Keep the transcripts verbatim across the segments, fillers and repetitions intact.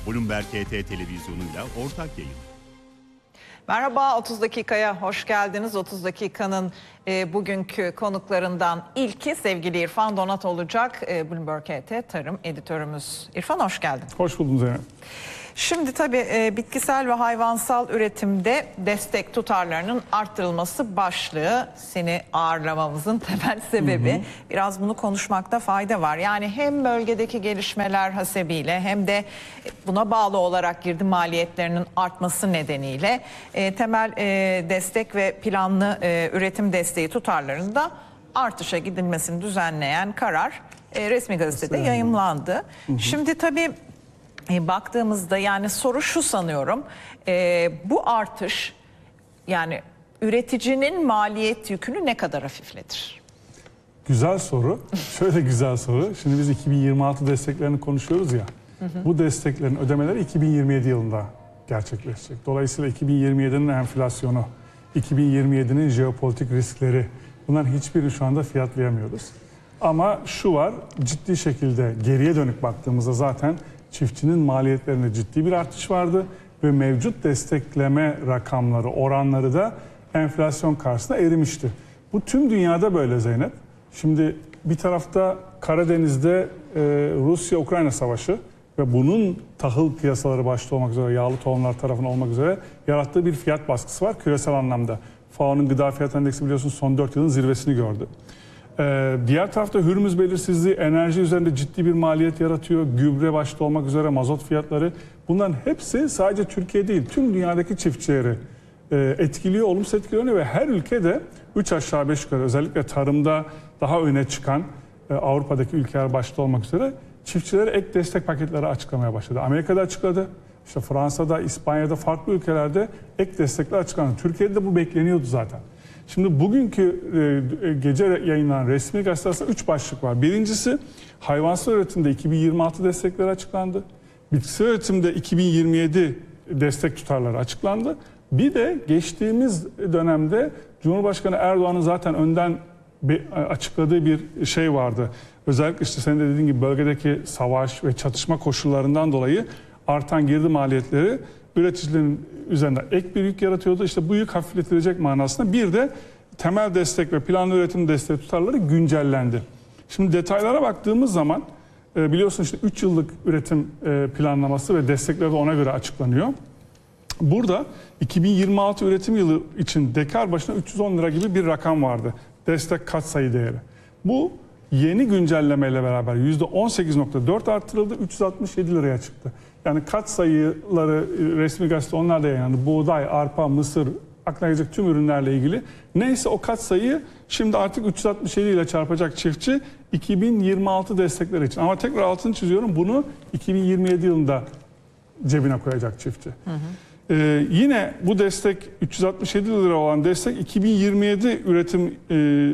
Bloomberg H T televizyonuyla ortak yayın. Merhaba, otuz dakikaya hoş geldiniz. otuz dakikanın e, bugünkü konuklarından ilki sevgili İrfan Donat olacak. E, Bloomberg H T tarım editörümüz. İrfan, hoş geldin. Hoş buldum Zeynep. Şimdi tabii e, bitkisel ve hayvansal üretimde destek tutarlarının arttırılması başlığı seni ağırlamamızın temel sebebi. Hı hı. Biraz bunu konuşmakta fayda var. Yani hem bölgedeki gelişmeler hasebiyle hem de buna bağlı olarak girdi maliyetlerinin artması nedeniyle e, temel e, destek ve planlı e, üretim desteği tutarlarında artışa gidilmesini düzenleyen karar e, resmi gazetede Nasıl yayımlandı. Hı hı. Şimdi tabii E, baktığımızda yani soru şu sanıyorum, e, bu artış yani üreticinin maliyet yükünü ne kadar hafifletir? Güzel soru. Şöyle güzel soru. Şimdi biz iki bin yirmi altı desteklerini konuşuyoruz ya. Hı hı. Bu desteklerin ödemeleri iki bin yirmi yedi yılında gerçekleşecek. Dolayısıyla iki bin yirmi yedinin enflasyonu, iki bin yirmi yedinin jeopolitik riskleri, bunların hiçbirini şu anda fiyatlayamıyoruz. Ama şu var, ciddi şekilde geriye dönük baktığımızda zaten çiftçinin maliyetlerinde ciddi bir artış vardı ve mevcut destekleme rakamları, oranları da enflasyon karşısında erimişti. Bu tüm dünyada böyle Zeynep. Şimdi bir tarafta Karadeniz'de e, Rusya-Ukrayna savaşı ve bunun tahıl piyasaları başta olmak üzere, yağlı tohumlar tarafından olmak üzere yarattığı bir fiyat baskısı var küresel anlamda. F A O'nun gıda fiyat endeksi biliyorsunuz son dört yılın zirvesini gördü. Ee, diğer tarafta Hürmüz belirsizliği enerji üzerinde ciddi bir maliyet yaratıyor. Gübre başta olmak üzere mazot fiyatları. Bunların hepsi sadece Türkiye değil, tüm dünyadaki çiftçileri e, etkiliyor, olumsuz etkiliyor ve her ülkede üç aşağı beş yukarı özellikle tarımda daha öne çıkan e, Avrupa'daki ülkeler başta olmak üzere çiftçilere ek destek paketleri açıklamaya başladı. Amerika'da açıkladı. İşte Fransa'da, İspanya'da, farklı ülkelerde ek destekler açıklandı. Türkiye'de bu bekleniyordu zaten. Şimdi bugünkü e, gece yayınlanan resmi gazetede üç başlık var. Birincisi hayvansal üretimde iki bin yirmi altı destekleri açıklandı. Bitkisel üretimde iki bin yirmi yedi destek tutarları açıklandı. Bir de geçtiğimiz dönemde Cumhurbaşkanı Erdoğan'ın zaten önden açıkladığı bir şey vardı. Özellikle işte senin de dediğin gibi bölgedeki savaş ve çatışma koşullarından dolayı artan girdi maliyetleri üreticilerin üzerinde ek bir yük yaratıyordu. İşte bu yük hafifletilecek manasında bir de temel destek ve planlı üretim desteği tutarları güncellendi. Şimdi detaylara baktığımız zaman biliyorsun işte üç yıllık üretim planlaması ve destekleri de ona göre açıklanıyor. Burada iki bin yirmi altı üretim yılı için dekar başına üç yüz on lira gibi bir rakam vardı. Destek katsayı değeri. Bu yeni güncellemeyle beraber yüzde on sekiz nokta dört artırıldı, üç yüz altmış yedi liraya çıktı. Yani katsayıları resmi gazete onlar da yayınlandı. Buğday, arpa, mısır, aklına gelecek tüm ürünlerle ilgili. Neyse o katsayıyı şimdi artık üç yüz altmış yedi ile çarpacak çiftçi iki bin yirmi altı destekleri için. Ama tekrar altını çiziyorum, bunu iki bin yirmi yedi yılında cebine koyacak çiftçi. Hı hı. Ee, yine bu destek üç yüz altmış yedi lira olan destek iki bin yirmi yedi üretim e,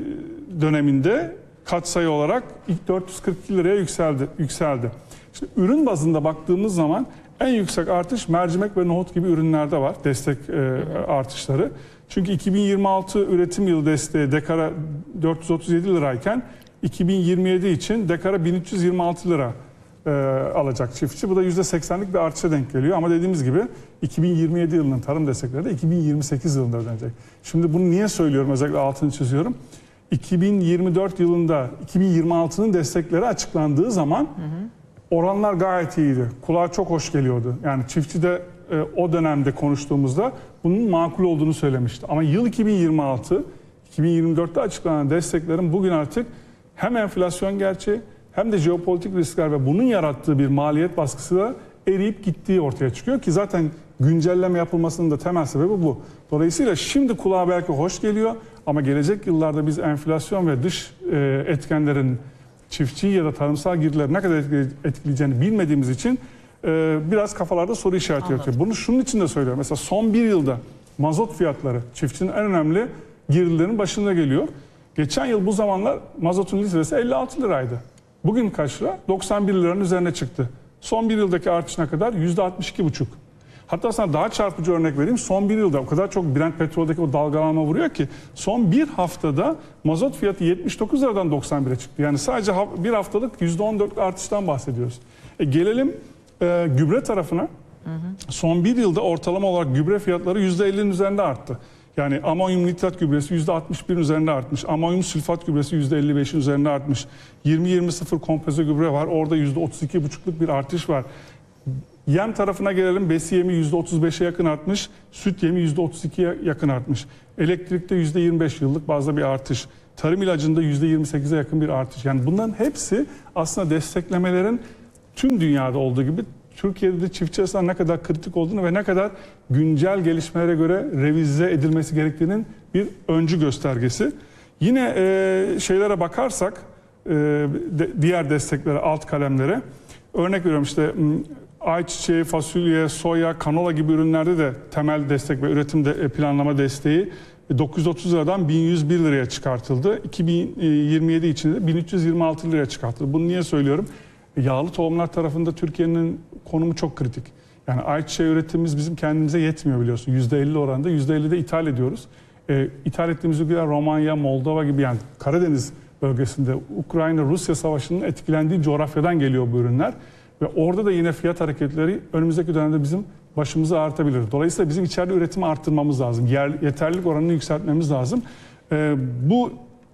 döneminde katsayı olarak ilk dört yüz kırk iki liraya yükseldi. yükseldi. İşte ürün bazında baktığımız zaman en yüksek artış mercimek ve nohut gibi ürünlerde var destek e, artışları. Çünkü iki bin yirmi altı üretim yılı desteği dekara dört yüz otuz yedi lirayken iki bin yirmi yedi için dekara bin üç yüz yirmi altı lira e, alacak çiftçi. Bu da yüzde seksenlik bir artışa denk geliyor. Ama dediğimiz gibi iki bin yirmi yedi yılının tarım destekleri de iki bin yirmi sekiz yılında ödenecek. Şimdi bunu niye söylüyorum, özellikle altını çiziyorum. iki bin yirmi dört yılında iki bin yirmi altının destekleri açıklandığı zaman hı hı. oranlar gayet iyiydi. Kulağa çok hoş geliyordu. Yani çiftçi de e, o dönemde konuştuğumuzda bunun makul olduğunu söylemişti. Ama yıl iki bin yirmi altı, iki bin yirmi dörtte açıklanan desteklerin bugün artık hem enflasyon gerçeği hem de jeopolitik riskler ve bunun yarattığı bir maliyet baskısı da eriyip gittiği ortaya çıkıyor ki zaten güncelleme yapılmasının da temel sebebi bu. Dolayısıyla şimdi kulağa belki hoş geliyor ama gelecek yıllarda biz enflasyon ve dış e, etkenlerin çiftçiyi ya da tarımsal girdileri ne kadar etkileyeceğini bilmediğimiz için e, biraz kafalarda soru işareti yaratıyor. Bunu şunun için de söylüyorum. Mesela son bir yılda mazot fiyatları çiftçinin en önemli girdilerin başında geliyor. Geçen yıl bu zamanlar mazotun litresi elli altı liraydı. Bugün kaç lira? doksan bir liranın üzerine çıktı. Son bir yıldaki artışına kadar yüzde altmış iki buçuk. Hatta sana daha çarpıcı örnek vereyim. Son bir yılda o kadar çok Brent petroldeki o dalgalanma vuruyor ki son bir haftada mazot fiyatı yetmiş dokuz liradan doksan bire çıktı. Yani sadece bir haftalık yüzde on dört artıştan bahsediyoruz. E gelelim Ee, gübre tarafına hı hı. son bir yılda ortalama olarak gübre fiyatları yüzde ellinin üzerinde arttı. Yani amonyum nitrat gübresi yüzde altmış birin üzerinde artmış. Amonyum sülfat gübresi yüzde elli beşin üzerinde artmış. yirmi yirmi sıfır kompoze gübre var. Orada yüzde otuz iki buçukluk bir artış var. Yem tarafına gelelim. Besi yemi yüzde otuz beşe yakın artmış. Süt yemi yüzde otuz ikiye yakın artmış. Elektrikte yüzde yirmi beş yıllık bazda bir artış. Tarım ilacında yüzde yirmi sekize yakın bir artış. Yani bunların hepsi aslında desteklemelerin tüm dünyada olduğu gibi Türkiye'de de çiftçi açısından ne kadar kritik olduğunu ve ne kadar güncel gelişmelere göre revize edilmesi gerektiğinin bir öncü göstergesi. Yine e, şeylere bakarsak e, de, diğer desteklere, alt kalemlere örnek veriyorum işte ayçiçeği, fasulye, soya, kanola gibi ürünlerde de temel destek ve üretim de, planlama desteği dokuz yüz otuz liradan bin yüz bir liraya çıkartıldı. iki bin yirmi yedi için de bin üç yüz yirmi altı liraya çıkartıldı. Bunu niye söylüyorum? Yağlı tohumlar tarafında Türkiye'nin konumu çok kritik. Yani ayçiçeği üretimimiz bizim kendimize yetmiyor biliyorsun. yüzde elli oranında, yüzde elli de ithal ediyoruz. Ee, ithal ettiğimiz ülkeler Romanya, Moldova gibi yani Karadeniz bölgesinde Ukrayna-Rusya savaşının etkilendiği coğrafyadan geliyor bu ürünler. Ve orada da yine fiyat hareketleri önümüzdeki dönemde bizim başımızı ağrıtabilir. Dolayısıyla bizim içeride üretimi arttırmamız lazım. Yer, yeterlilik oranını yükseltmemiz lazım. Ee, bu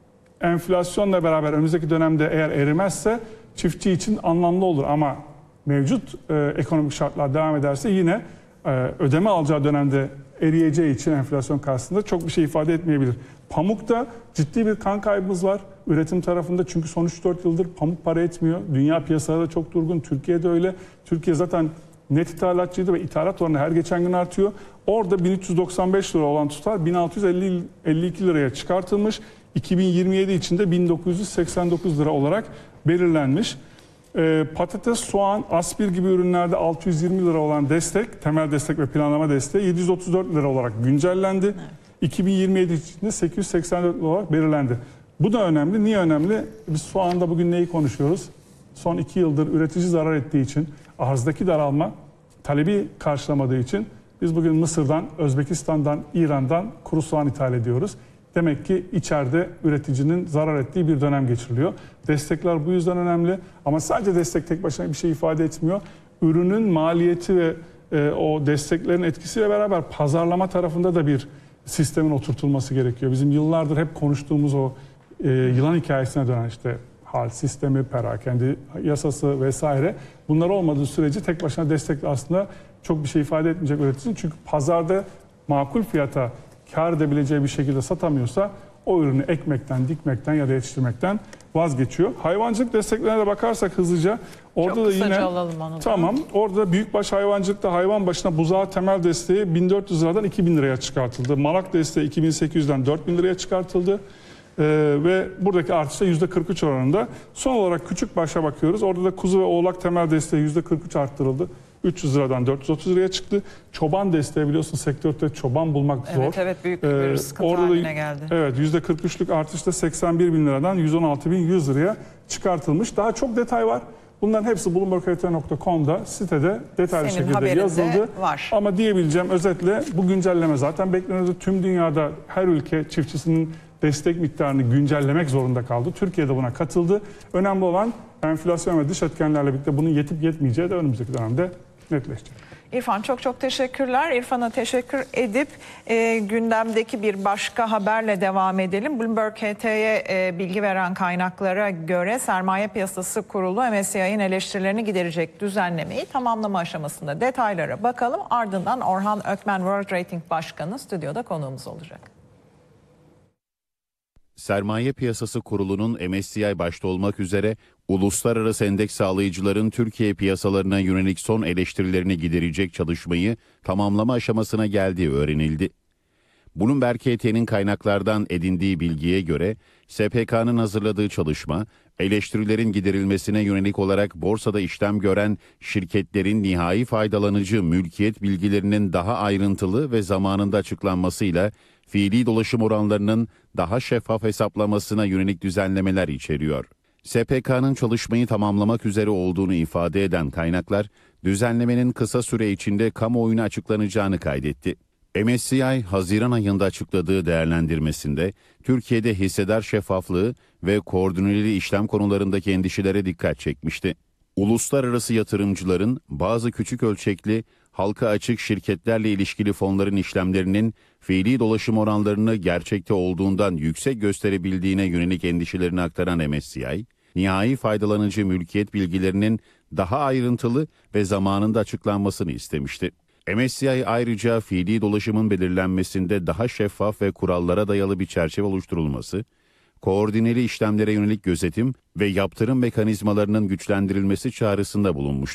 enflasyonla beraber önümüzdeki dönemde eğer erimezse çiftçi için anlamlı olur ama mevcut e, ekonomik şartlar devam ederse yine e, ödeme alacağı dönemde eriyeceği için enflasyon karşısında çok bir şey ifade etmeyebilir. Pamukta ciddi bir kan kaybımız var üretim tarafında çünkü son üç dört yıldır pamuk para etmiyor. Dünya piyasaları da çok durgun, Türkiye'de öyle. Türkiye zaten net ithalatçıydı ve ithalat oranı her geçen gün artıyor. Orada bin üç yüz doksan beş lira olan tutar bin altı yüz elli iki liraya çıkartılmış. iki bin yirmi yedi için de bin dokuz yüz seksen dokuz lira olarak belirlenmiş. Ee, patates, soğan, aspir gibi ürünlerde altı yüz yirmi lira olan destek, temel destek ve planlama desteği yedi yüz otuz dört lira olarak güncellendi. Evet. iki bin yirmi yedi için de sekiz yüz seksen dört lira olarak belirlendi. Bu da önemli. Niye önemli? Biz soğanda bugün neyi konuşuyoruz? Son iki yıldır üretici zarar ettiği için, arzdaki daralma talebi karşılamadığı için biz bugün Mısır'dan, Özbekistan'dan, İran'dan kuru soğan ithal ediyoruz. Demek ki içeride üreticinin zarar ettiği bir dönem geçiriliyor. Destekler bu yüzden önemli ama sadece destek tek başına bir şey ifade etmiyor. Ürünün maliyeti ve e, o desteklerin etkisiyle beraber pazarlama tarafında da bir sistemin oturtulması gerekiyor. Bizim yıllardır hep konuştuğumuz o e, yılan hikayesine dönen işte hal sistemi, perakende yasası vesaire bunlar olmadığı sürece tek başına destek aslında çok bir şey ifade etmeyecek üreticinin. Çünkü pazarda makul fiyata kar edebileceği bir şekilde satamıyorsa o ürünü ekmekten, dikmekten ya da yetiştirmekten vazgeçiyor. Hayvancılık desteklerine de bakarsak hızlıca orada Çok da yine alalım onu da. Tamam. Orada büyükbaş hayvancılıkta hayvan başına buzağı temel desteği bin dört yüz liradan iki bin liraya çıkartıldı. Malak desteği iki bin sekiz yüzden dört bin liraya çıkartıldı. Ee, ve buradaki artış da yüzde kırk üç oranında. Son olarak küçük başa bakıyoruz. Orada da kuzu ve oğlak temel desteği yüzde kırk üç arttırıldı. üç yüz liradan dört yüz otuz liraya çıktı. Çoban desteği biliyorsun sektörde çoban bulmak zor. Evet evet büyük bir ee, sıkıntı orada haline da, geldi. Evet yüzde kırk üçlük artışta seksen bir bin liradan yüz on altı bin yüz liraya çıkartılmış. Daha çok detay var. Bunların hepsi bloomberg h t nokta com'da sitede detaylı Senin şekilde yazıldı. Var. Ama diyebileceğim özetle bu güncelleme zaten bekleniyordu. Tüm dünyada her ülke çiftçisinin destek miktarını güncellemek zorunda kaldı. Türkiye de buna katıldı. Önemli olan enflasyon ve dış etkenlerle birlikte bunun yetip yetmeyeceği de önümüzdeki dönemde netleşecek. İrfan çok çok teşekkürler. İrfan'a teşekkür edip e, gündemdeki bir başka haberle devam edelim. Bloomberg H T'ye e, bilgi veren kaynaklara göre Sermaye Piyasası Kurulu M S C I'nin eleştirilerini giderecek düzenlemeyi tamamlama aşamasında detaylara bakalım. Ardından Orhan Ökmen World Rating Başkanı stüdyoda konuğumuz olacak. Sermaye Piyasası Kurulu'nun M S C I başta olmak üzere uluslararası endeks sağlayıcıların Türkiye piyasalarına yönelik son eleştirilerini giderecek çalışmayı tamamlama aşamasına geldiği öğrenildi. Bloomberg H T'nin kaynaklardan edindiği bilgiye göre S P K'nın hazırladığı çalışma, eleştirilerin giderilmesine yönelik olarak borsada işlem gören şirketlerin nihai faydalanıcı mülkiyet bilgilerinin daha ayrıntılı ve zamanında açıklanmasıyla fiili dolaşım oranlarının daha şeffaf hesaplamasına yönelik düzenlemeler içeriyor. S P K'nın çalışmayı tamamlamak üzere olduğunu ifade eden kaynaklar, düzenlemenin kısa süre içinde kamuoyuna açıklanacağını kaydetti. M S C I, Haziran ayında açıkladığı değerlendirmesinde, Türkiye'de hissedar şeffaflığı ve koordineli işlem konularındaki endişelere dikkat çekmişti. uluslararası yatırımcıların bazı küçük ölçekli halka açık şirketlerle ilişkili fonların işlemlerinin fiili dolaşım oranlarını gerçekte olduğundan yüksek gösterebildiğine yönelik endişelerini aktaran M S C I, nihai faydalanıcı mülkiyet bilgilerinin daha ayrıntılı ve zamanında açıklanmasını istemişti. M S C I ayrıca fiili dolaşımın belirlenmesinde daha şeffaf ve kurallara dayalı bir çerçeve oluşturulması, koordineli işlemlere yönelik gözetim ve yaptırım mekanizmalarının güçlendirilmesi çağrısında bulunmuştu.